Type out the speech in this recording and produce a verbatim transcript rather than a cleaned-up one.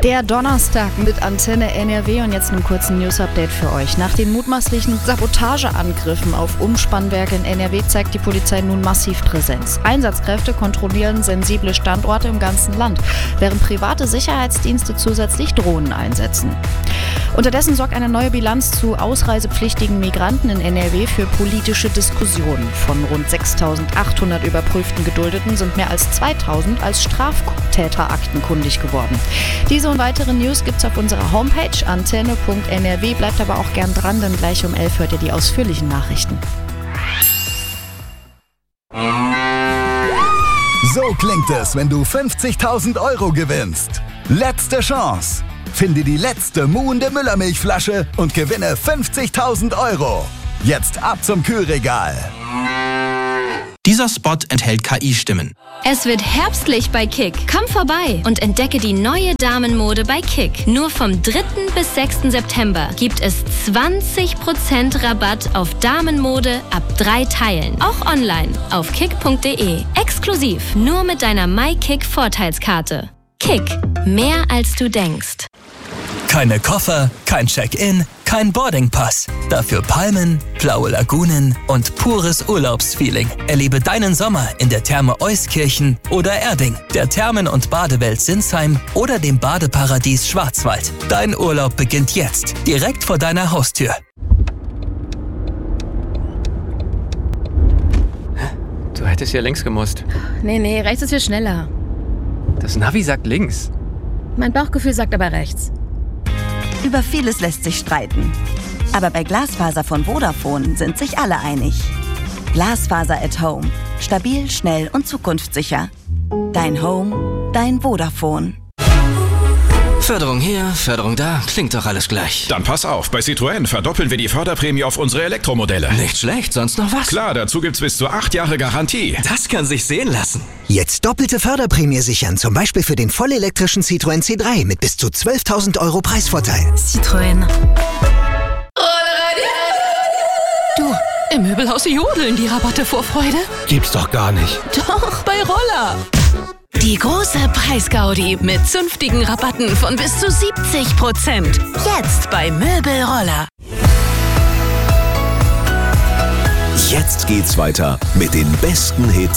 Der Donnerstag mit Antenne N R W und jetzt einen kurzen News-Update für euch. Nach den mutmaßlichen Sabotageangriffen auf Umspannwerke in N R W zeigt die Polizei nun massiv Präsenz. Einsatzkräfte kontrollieren sensible Standorte im ganzen Land, während private Sicherheitsdienste zusätzlich Drohnen einsetzen. Unterdessen sorgt eine neue Bilanz zu ausreisepflichtigen Migranten in N R W für politische Diskussionen. Von rund sechstausendachthundert überprüften Geduldeten sind mehr als zweitausend als Straftäterakten kundig geworden. Diese und weitere News gibt's auf unserer Homepage antenne punkt n r w. Bleibt aber auch gern dran, denn gleich um elf hört ihr die ausführlichen Nachrichten. So klingt es, wenn du fünfzigtausend Euro gewinnst. Letzte Chance. Finde die letzte muhende Müllermilchflasche und gewinne fünfzigtausend Euro. Jetzt ab zum Kühlregal. Dieser Spot enthält K I-Stimmen. Es wird herbstlich bei Kick. Komm vorbei und entdecke die neue Damenmode bei Kick. Nur vom dritten bis sechsten September gibt es zwanzig Prozent Rabatt auf Damenmode ab drei Teilen. Auch online auf kick punkt de. Exklusiv nur mit deiner MyKick-Vorteilskarte. Kick. Mehr als du denkst. Keine Koffer, kein Check-in, kein Boardingpass. Dafür Palmen, blaue Lagunen und pures Urlaubsfeeling. Erlebe deinen Sommer in der Therme Euskirchen oder Erding, der Thermen- und Badewelt Sinsheim oder dem Badeparadies Schwarzwald. Dein Urlaub beginnt jetzt, direkt vor deiner Haustür. Du hättest ja links gemusst. Nee, nee, rechts ist viel schneller. Das Navi sagt links. Mein Bauchgefühl sagt aber rechts. Über vieles lässt sich streiten. Aber bei Glasfaser von Vodafone sind sich alle einig. Glasfaser at Home. Stabil, schnell und zukunftssicher. Dein Home, dein Vodafone. Förderung hier, Förderung da, klingt doch alles gleich. Dann pass auf, bei Citroën verdoppeln wir die Förderprämie auf unsere Elektromodelle. Nicht schlecht, sonst noch was? Klar, dazu gibt's bis zu acht Jahre Garantie. Das kann sich sehen lassen. Jetzt doppelte Förderprämie sichern, zum Beispiel für den vollelektrischen Citroën C drei mit bis zu zwölftausend Euro Preisvorteil. Citroën. Du, im Möbelhaus jodeln die Rabatte vor Freude. Gibt's doch gar nicht. Doch, bei Roller. Die große Preisgaudi mit zünftigen Rabatten von bis zu siebzig Prozent. Jetzt bei Möbelroller. Jetzt geht's weiter mit den besten Hits